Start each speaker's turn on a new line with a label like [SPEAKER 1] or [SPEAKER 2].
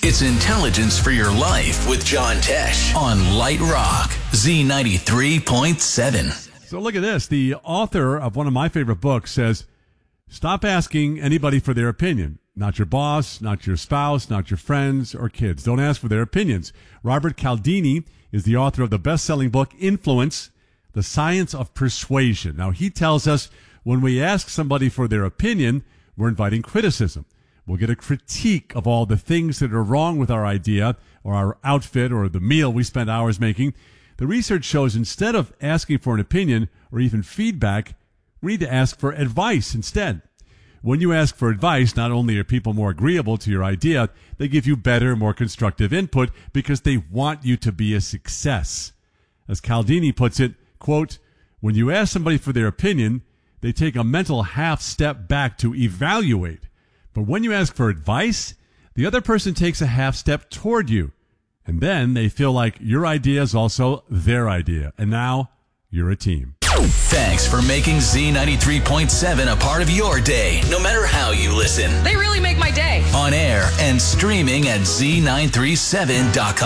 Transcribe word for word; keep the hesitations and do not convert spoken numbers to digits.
[SPEAKER 1] It's intelligence for your life with John Tesh on Light Rock, Z ninety-three point seven.
[SPEAKER 2] So look at this. The author of one of my favorite books says, stop asking anybody for their opinion. Not your boss, not your spouse, not your friends or kids. Don't ask for their opinions. Robert Cialdini is the author of the best-selling book, Influence, The Science of Persuasion. Now, he tells us when we ask somebody for their opinion, we're inviting criticism. We'll get a critique of all the things that are wrong with our idea or our outfit or the meal we spent hours making. The research shows instead of asking for an opinion or even feedback, we need to ask for advice instead. When you ask for advice, not only are people more agreeable to your idea, they give you better, more constructive input because they want you to be a success. As Cialdini puts it, quote, when you ask somebody for their opinion, they take a mental half step back to evaluate. But when you ask for advice, the other person takes a half step toward you. And then they feel like your idea is also their idea. And now you're a team.
[SPEAKER 1] Thanks for making Z ninety-three point seven a part of your day, no matter how you listen.
[SPEAKER 3] They really make my day.
[SPEAKER 1] On air and streaming at Z nine three seven dot com.